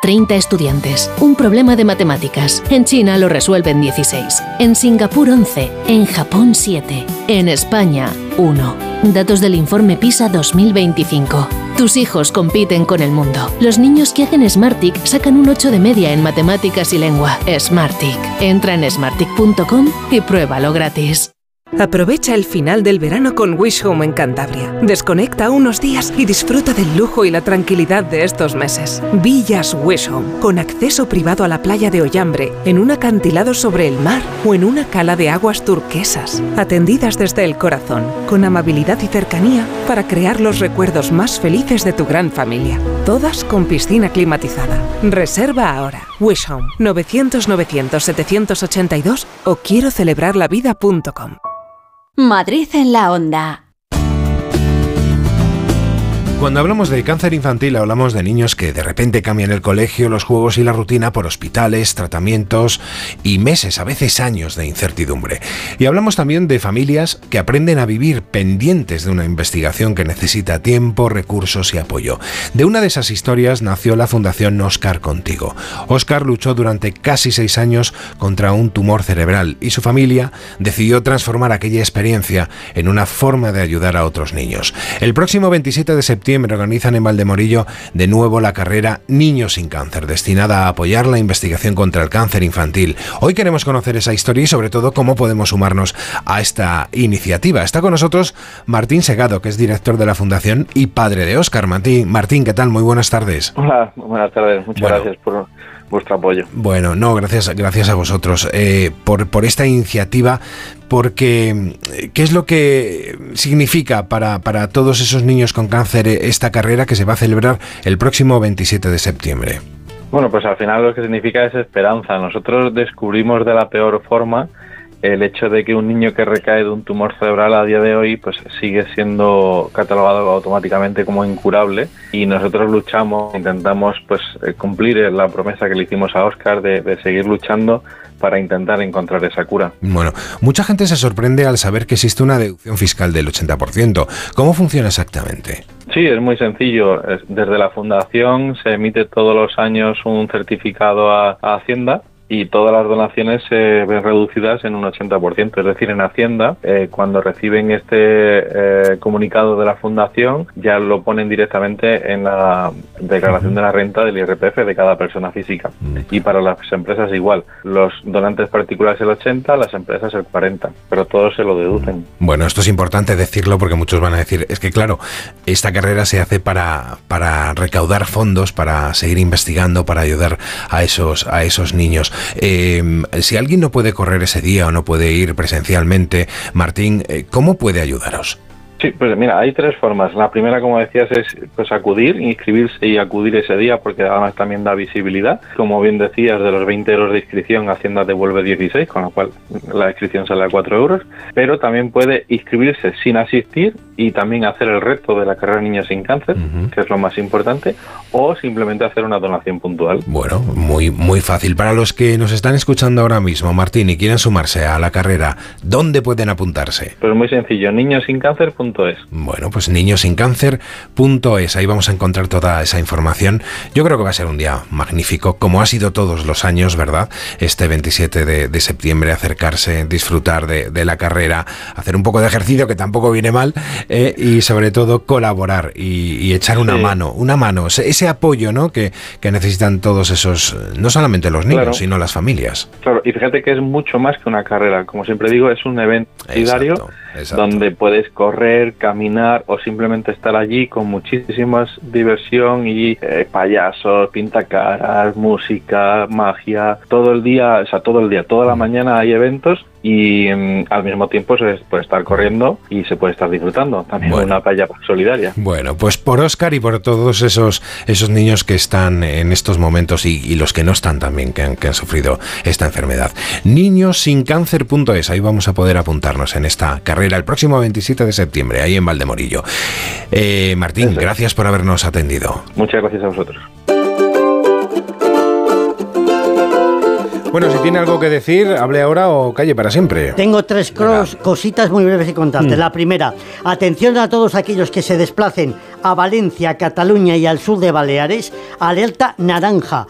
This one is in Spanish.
30 estudiantes. Un problema de matemáticas. En China lo resuelven 16. En Singapur 11. En Japón 7. En España 1. Datos del informe PISA 2025. Tus hijos compiten con el mundo. Los niños que hacen Smartick sacan un 8 de media en matemáticas y lengua. Smartick. Entra en smartick.com y pruébalo gratis. Aprovecha el final del verano con Wish Home en Cantabria. Desconecta unos días y disfruta del lujo y la tranquilidad de estos meses. Villas Wish Home, con acceso privado a la playa de Ollambre, en un acantilado sobre el mar o en una cala de aguas turquesas. Atendidas desde el corazón, con amabilidad y cercanía para crear los recuerdos más felices de tu gran familia. Todas con piscina climatizada. Reserva ahora. Wish Home, 900-900-782 o quiero celebrarlavida.com. Madrid en la onda. Cuando hablamos de cáncer infantil hablamos de niños que de repente cambian el colegio, los juegos y la rutina por hospitales, tratamientos y meses, a veces años de incertidumbre. Y hablamos también de familias que aprenden a vivir pendientes de una investigación que necesita tiempo, recursos y apoyo. De una de esas historias nació la Fundación Óscar Contigo. Óscar luchó durante casi 6 años contra un tumor cerebral y su familia decidió transformar aquella experiencia en una forma de ayudar a otros niños. El próximo 27 de septiembre organizan en Valdemorillo de nuevo la carrera Niños sin Cáncer, destinada a apoyar la investigación contra el cáncer infantil. Hoy queremos conocer esa historia y sobre todo cómo podemos sumarnos a esta iniciativa. Está con nosotros Martín Segado, que es director de la Fundación y padre de Óscar. Martín, ¿qué tal? Muy buenas tardes. Hola, buenas tardes. Muchas gracias por vuestro apoyo. Bueno, no, gracias a vosotros por esta iniciativa, porque ¿qué es lo que significa para todos esos niños con cáncer esta carrera que se va a celebrar el próximo 27 de septiembre? Bueno, pues al final lo que significa es esperanza. Nosotros descubrimos de la peor forma el hecho de que un niño que recae de un tumor cerebral a día de hoy pues sigue siendo catalogado automáticamente como incurable, y nosotros luchamos, intentamos pues cumplir la promesa que le hicimos a Óscar de seguir luchando para intentar encontrar esa cura. Bueno, mucha gente se sorprende al saber que existe una deducción fiscal del 80%. ¿Cómo funciona exactamente? Sí, es muy sencillo. Desde la Fundación se emite todos los años un certificado a Hacienda, y todas las donaciones se ven reducidas en un 80%. Es decir, en Hacienda, cuando reciben este comunicado de la Fundación, ya lo ponen directamente en la declaración de la renta del IRPF de cada persona física. Y para las empresas igual. Los donantes particulares el 80%, las empresas el 40%, pero todos se lo deducen. Bueno, esto es importante decirlo porque muchos van a decir, es que claro, esta carrera se hace para recaudar fondos, para seguir investigando, para ayudar a esos niños. Si alguien no puede correr ese día o no puede ir presencialmente, Martín, ¿cómo puede ayudaros? Sí, pues mira, hay 3 formas. La primera, como decías, es pues acudir, inscribirse y acudir ese día, porque además también da visibilidad. Como bien decías, de los 20 euros de inscripción, Hacienda devuelve 16, con lo cual la inscripción sale a 4 euros. Pero también puede inscribirse sin asistir y también hacer el reto de la carrera Niños sin Cáncer, que es lo más importante, o simplemente hacer una donación puntual. Bueno, muy fácil. Para los que nos están escuchando ahora mismo, Martín, y quieren sumarse a la carrera, ¿dónde pueden apuntarse? Pues muy sencillo, niñosincáncer.es. Bueno, pues niñosincáncer.es, ahí vamos a encontrar toda esa información. Yo creo que va a ser un día magnífico, como ha sido todos los años, ¿verdad? Este 27 de septiembre, acercarse, disfrutar de la carrera, hacer un poco de ejercicio, que tampoco viene mal, y sobre todo colaborar y echar una mano, ese apoyo, ¿no? que necesitan todos esos, no solamente los niños, claro, sino las familias. Claro, y fíjate que es mucho más que una carrera. Como siempre digo, es un evento solidario. Exacto. Donde puedes correr, caminar o simplemente estar allí con muchísima diversión y payasos, pintacaras, música, magia, todo el día, toda la mañana hay eventos y al mismo tiempo se puede estar corriendo y se puede estar disfrutando. También una playa solidaria. Bueno, pues por Óscar y por todos esos niños que están en estos momentos y los que no están también, que han sufrido esta enfermedad. Niñosincáncer.es, ahí vamos a poder apuntarnos en esta carrera el próximo 27 de septiembre, ahí en Valdemorillo. Martín, gracias por habernos atendido. Muchas gracias a vosotros. Bueno, si tiene algo que decir, hable ahora o calle para siempre. Tengo 3 cositas muy breves que contarte. La primera, atención a todos aquellos que se desplacen a Valencia, Cataluña y al sur de Baleares, alerta naranja